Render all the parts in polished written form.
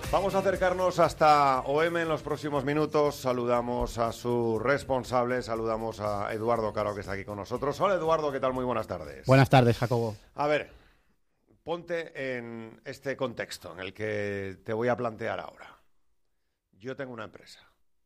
Vamos a acercarnos hasta OM en los próximos minutos. Saludamos a su responsable, saludamos a Eduardo Caro, que está aquí con nosotros. Hola, Eduardo, ¿qué tal? Muy buenas tardes. Buenas tardes, Jacobo. A ver, ponte en este contexto en el que te voy a plantear ahora. Yo tengo una empresa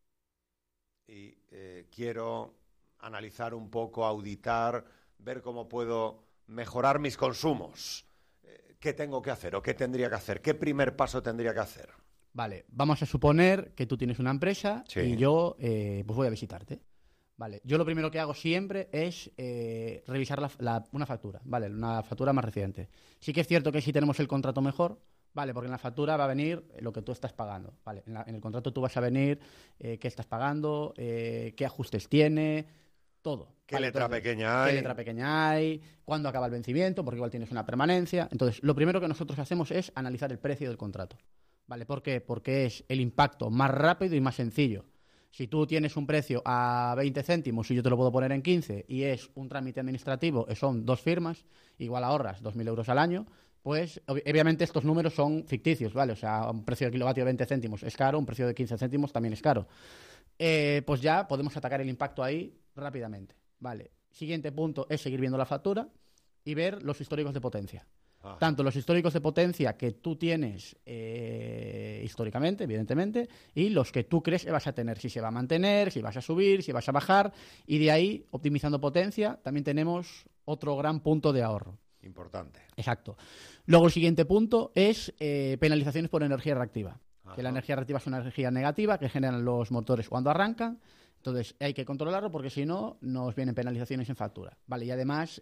y quiero analizar un poco, auditar, ver cómo puedo mejorar mis consumos. ¿Qué tengo que hacer o qué tendría que hacer? ¿Qué primer paso tendría que hacer? Vale, vamos a suponer que tú tienes una empresa y yo pues voy a visitarte. Vale, yo lo primero que hago siempre es revisar una factura, ¿vale? Una factura más reciente. Sí que es cierto que si tenemos el contrato mejor, ¿vale? Porque en la factura va a venir lo que tú estás pagando, ¿vale? En el contrato tú vas a venir qué estás pagando, qué ajustes tiene... Todo. ¿Qué letra pequeña hay? ¿Qué letra pequeña hay? ¿Cuándo acaba el vencimiento? Porque igual tienes una permanencia. Entonces, lo primero que nosotros hacemos es analizar el precio del contrato. ¿Vale? ¿Por qué? Porque es el impacto más rápido y más sencillo. Si tú tienes un precio a 20 céntimos y yo te lo puedo poner en 15 y es un trámite administrativo, son 2 firmas, igual ahorras 2.000 euros al año, pues obviamente estos números son ficticios, ¿vale? O sea, un precio de kilovatio de 20 céntimos es caro, un precio de 15 céntimos también es caro. Pues ya podemos atacar el impacto ahí rápidamente. Vale. Siguiente punto es seguir viendo la factura y ver los históricos de potencia. Ajá. Tanto los históricos de potencia que tú tienes históricamente, evidentemente, y los que tú crees que vas a tener, si se va a mantener, si vas a subir, si vas a bajar, y de ahí, optimizando potencia, también tenemos otro gran punto de ahorro. Importante. Exacto. Luego el siguiente punto es penalizaciones por energía reactiva. Ajá. Que la energía reactiva es una energía negativa que generan los motores cuando arrancan. Entonces hay que controlarlo porque si no nos vienen penalizaciones en factura. Vale, y además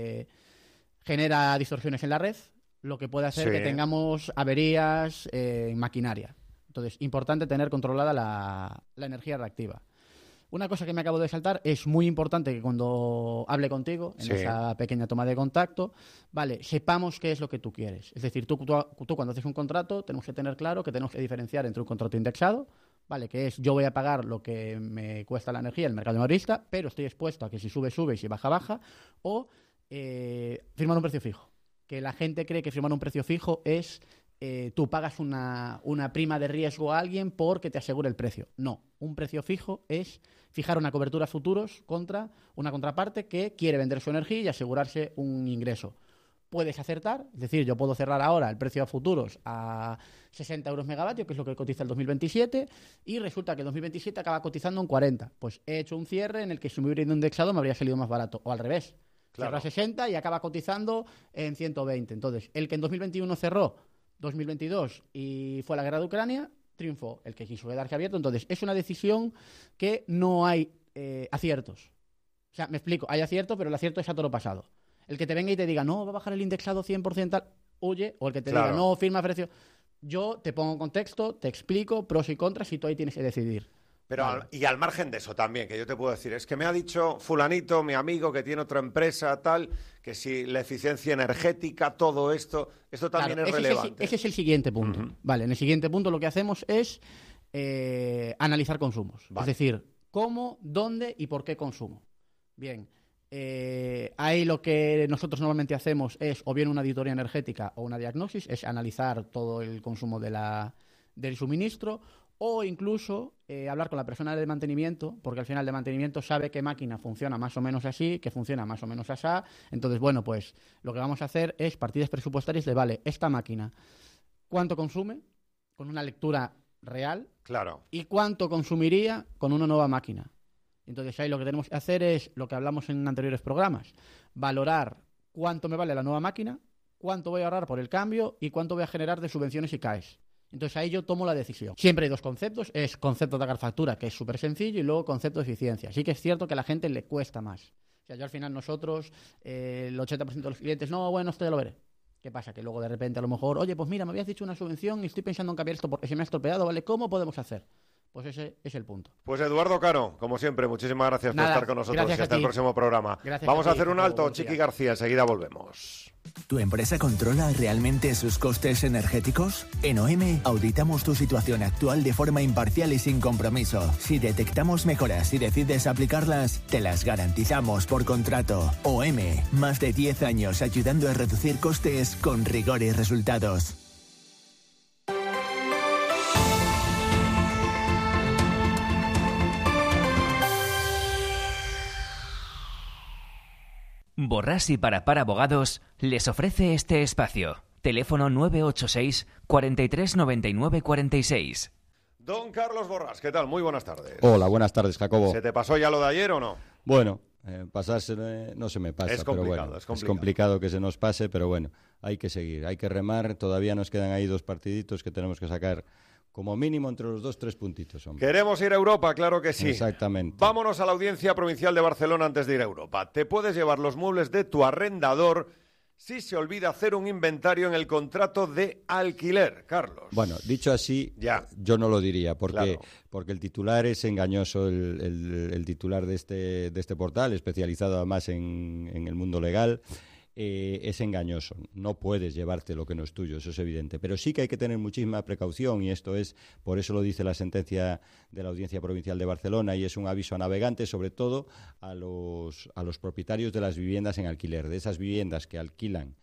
genera distorsiones en la red, lo que puede hacer que tengamos averías en maquinaria. Entonces, importante tener controlada la energía reactiva. Una cosa que me acabo de saltar, es muy importante que cuando hable contigo, en esa pequeña toma de contacto, vale, sepamos qué es lo que tú quieres. Es decir, tú cuando haces un contrato, tenemos que tener claro que tenemos que diferenciar entre un contrato indexado, vale, que es yo voy a pagar lo que me cuesta la energía en el mercado mayorista, pero estoy expuesto a que si sube, sube y si baja, baja, o firmar un precio fijo. Que la gente cree que firmar un precio fijo es... tú pagas una prima de riesgo a alguien porque te asegura el precio. No, un precio fijo es fijar una cobertura a futuros contra una contraparte que quiere vender su energía y asegurarse un ingreso. Puedes acertar, es decir, yo puedo cerrar ahora el precio a futuros a 60 euros megavatio, que es lo que cotiza el 2027, y resulta que el 2027 acaba cotizando en 40. Pues he hecho un cierre en el que si me hubiera ido indexado me habría salido más barato, o al revés. Claro. Cerró a 60 y acaba cotizando en 120. Entonces, el que en 2021 cerró 2022 y fue la guerra de Ucrania, triunfó el que quiso quedarse abierto. Entonces, es una decisión que no hay aciertos. O sea, me explico, hay acierto, pero el acierto es a toro pasado. El que te venga y te diga, no, va a bajar el indexado 100% tal, huye, o el que te diga, no, firma precio. Yo te pongo en contexto, te explico pros y contras y tú ahí tienes que decidir. Pero y al margen de eso también, que yo te puedo decir, es que me ha dicho fulanito, mi amigo, que tiene otra empresa, tal, que si la eficiencia energética, todo esto también es relevante. Ese es el siguiente punto. Vale, en el siguiente punto lo que hacemos es analizar consumos. Vale. Es decir, cómo, dónde y por qué consumo. Bien, ahí lo que nosotros normalmente hacemos es o bien una auditoría energética o una diagnosis, es analizar todo el consumo del suministro, o incluso hablar con la persona de mantenimiento, porque al final de mantenimiento sabe qué máquina funciona más o menos así, que funciona más o menos así. Entonces, bueno, pues lo que vamos a hacer es partidas presupuestarias de, vale, esta máquina, ¿cuánto consume? Con una lectura real. Claro. ¿Y cuánto consumiría con una nueva máquina? Entonces ahí lo que tenemos que hacer es lo que hablamos en anteriores programas, valorar cuánto me vale la nueva máquina, cuánto voy a ahorrar por el cambio y cuánto voy a generar de subvenciones y CAEs. Entonces ahí yo tomo la decisión. Siempre hay dos conceptos, es concepto de pagar factura, que es súper sencillo, y luego concepto de eficiencia. Sí que es cierto que a la gente le cuesta más. O sea, yo al final nosotros, el 80% de los clientes, no, bueno, esto ya lo veré. ¿Qué pasa? Que luego de repente a lo mejor, oye, pues mira, me habías dicho una subvención y estoy pensando en cambiar esto porque se me ha estropeado, ¿vale? ¿Cómo podemos hacer? Pues ese es el punto. Pues Eduardo Caro, como siempre, muchísimas gracias por estar con nosotros y hasta el próximo programa. Vamos a hacer un alto, Chiqui García, enseguida volvemos. ¿Tu empresa controla realmente sus costes energéticos? En OM auditamos tu situación actual de forma imparcial y sin compromiso. Si detectamos mejoras y decides aplicarlas, te las garantizamos por contrato. OM, más de 10 años ayudando a reducir costes con rigor y resultados. Borrás y Parapar Abogados les ofrece este espacio. Teléfono 986 43 99 46. Don Carlos Borrás, ¿qué tal? Muy buenas tardes. Hola, buenas tardes, Jacobo. ¿Se te pasó ya lo de ayer o no? Bueno, pasarse no se me pasa, Es pero complicado, bueno, es complicado. es complicado que se nos pase, pero bueno, hay que seguir, hay que remar. Todavía nos quedan ahí 2 partiditos que tenemos que sacar como mínimo entre los 2-3 puntitos, hombre. Queremos ir a Europa, claro que sí. Exactamente. Vámonos a la Audiencia Provincial de Barcelona antes de ir a Europa. Te puedes llevar los muebles de tu arrendador si se olvida hacer un inventario en el contrato de alquiler, Carlos. Bueno, dicho así, Ya. yo no lo diría, porque, Claro. porque el titular es engañoso, el titular de este portal, especializado además en el mundo legal, es engañoso. No puedes llevarte lo que no es tuyo, eso es evidente. Pero sí que hay que tener muchísima precaución, y esto es, por eso lo dice la sentencia de la Audiencia Provincial de Barcelona, y es un aviso a navegantes, sobre todo a los propietarios de las viviendas en alquiler, de esas viviendas que alquilan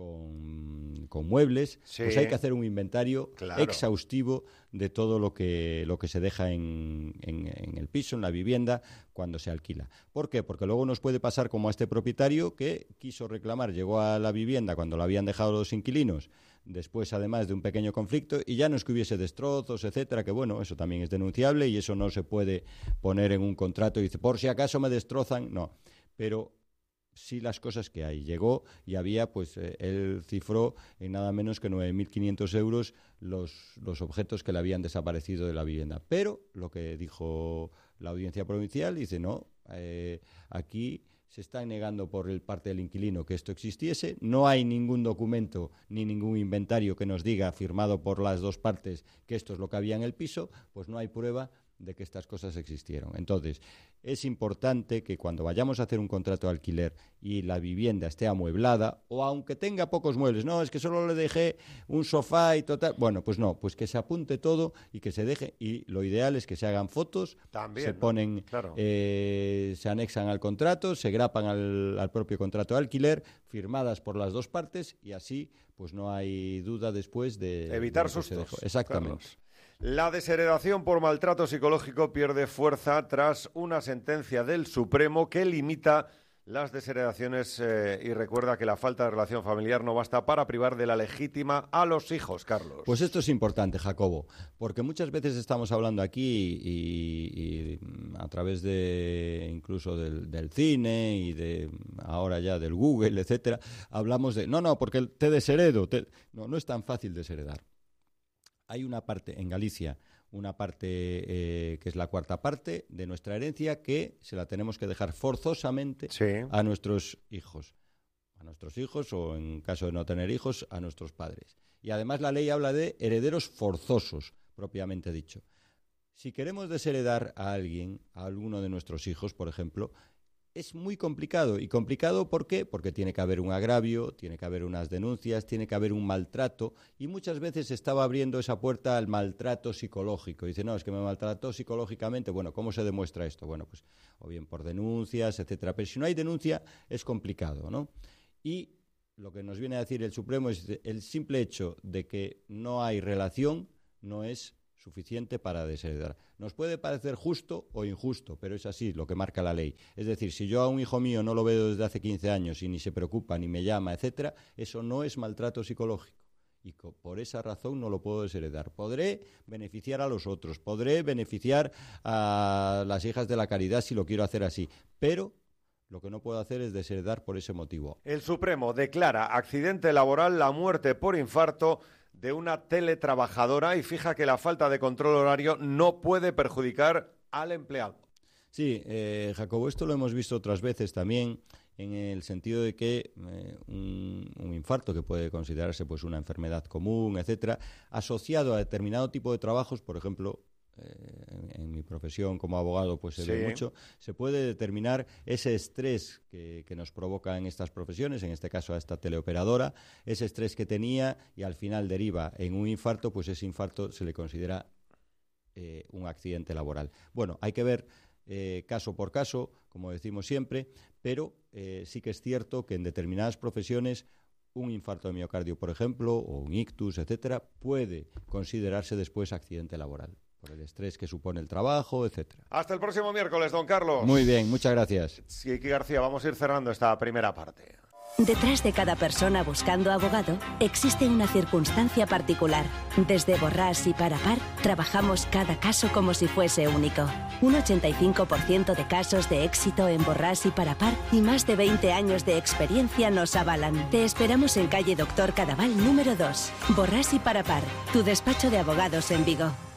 con muebles. Sí. Pues hay que hacer un inventario Claro. exhaustivo de todo lo que se deja en el piso, en la vivienda, cuando se alquila. ¿Por qué? Porque luego nos puede pasar como a este propietario que quiso reclamar, llegó a la vivienda cuando la habían dejado los inquilinos, después además de un pequeño conflicto, y ya no es que hubiese destrozos, etcétera, que bueno, eso también es denunciable y eso no se puede poner en un contrato y dice, por si acaso me destrozan, no. Pero sí las cosas que hay. Llegó y había, pues, él cifró en nada menos que 9.500 euros los objetos que le habían desaparecido de la vivienda. Pero lo que dijo la Audiencia Provincial, dice, no, aquí se está negando por parte del inquilino que esto existiese, no hay ningún documento ni ningún inventario que nos diga, firmado por las 2 partes, que esto es lo que había en el piso, pues no hay prueba de que estas cosas existieron. Entonces, es importante que cuando vayamos a hacer un contrato de alquiler y la vivienda esté amueblada, o aunque tenga pocos muebles, no, es que solo le dejé un sofá y total, bueno, pues no, pues que se apunte todo y que se deje, y lo ideal es que se hagan fotos, También, se ¿no? ponen, Claro. se anexan al contrato, se grapan al propio contrato de alquiler, firmadas por las 2 partes, y así pues no hay duda después de Evitar de lo que se sustos. dejó. Exactamente. Carlos. La desheredación por maltrato psicológico pierde fuerza tras una sentencia del Supremo que limita las desheredaciones y recuerda que la falta de relación familiar no basta para privar de la legítima a los hijos, Carlos. Pues esto es importante, Jacobo, porque muchas veces estamos hablando aquí y a través de incluso del cine y de ahora ya del Google, etcétera, hablamos de no, porque te desheredo. No es tan fácil desheredar. Hay una parte en Galicia, una parte que es la 4ª parte de nuestra herencia, que se la tenemos que dejar forzosamente Sí. a nuestros hijos. A nuestros hijos, o en caso de no tener hijos, a nuestros padres. Y además la ley habla de herederos forzosos, propiamente dicho. Si queremos desheredar a alguien, a alguno de nuestros hijos, por ejemplo, es muy complicado. ¿Y complicado por qué? Porque tiene que haber un agravio, tiene que haber unas denuncias, tiene que haber un maltrato, y muchas veces se estaba abriendo esa puerta al maltrato psicológico. Dice, no, es que me maltrató psicológicamente. Bueno, ¿cómo se demuestra esto? Bueno, pues o bien por denuncias, etcétera. Pero si no hay denuncia, es complicado, ¿no? Y lo que nos viene a decir el Supremo es el simple hecho de que no hay relación no es suficiente para desheredar. Nos puede parecer justo o injusto, pero es así lo que marca la ley. Es decir, si yo a un hijo mío no lo veo desde hace 15 años y ni se preocupa, ni me llama, etcétera, eso no es maltrato psicológico. Y por esa razón no lo puedo desheredar. Podré beneficiar a los otros, podré beneficiar a las hijas de la caridad si lo quiero hacer así, pero lo que no puedo hacer es desheredar por ese motivo. El Supremo declara accidente laboral la muerte por infarto de una teletrabajadora y fija que la falta de control horario no puede perjudicar al empleado. Sí, Jacobo, esto lo hemos visto otras veces también, en el sentido de que un infarto, que puede considerarse pues una enfermedad común, etcétera, asociado a determinado tipo de trabajos, por ejemplo, en mi profesión como abogado pues se ve mucho, se puede determinar ese estrés que nos provoca en estas profesiones, en este caso a esta teleoperadora, ese estrés que tenía y al final deriva en un infarto, pues ese infarto se le considera un accidente laboral. Bueno, hay que ver caso por caso, como decimos siempre, pero sí que es cierto que en determinadas profesiones un infarto de miocardio, por ejemplo, o un ictus, etcétera, puede considerarse después accidente laboral. por el estrés que supone el trabajo, etcétera. Hasta el próximo miércoles, don Carlos. Muy bien, muchas gracias. Sí, Iki García, vamos a ir cerrando esta primera parte. Detrás de cada persona buscando abogado existe una circunstancia particular. Desde Borràs y Parapar trabajamos cada caso como si fuese único. Un 85% de casos de éxito en Borràs y Parapar y más de 20 años de experiencia nos avalan. Te esperamos en calle Doctor Cadaval número 2. Borràs y Parapar, tu despacho de abogados en Vigo.